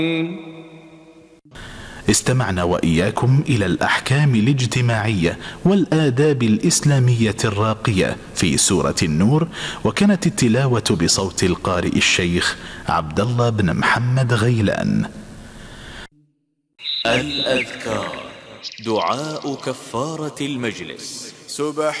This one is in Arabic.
استمعنا وإياكم إلى الأحكام الاجتماعية والآداب الإسلامية الراقية في سورة النور، وكانت التلاوة بصوت القارئ الشيخ عبد الله بن محمد غيلان. الأذكار. دعاء كفارة المجلس.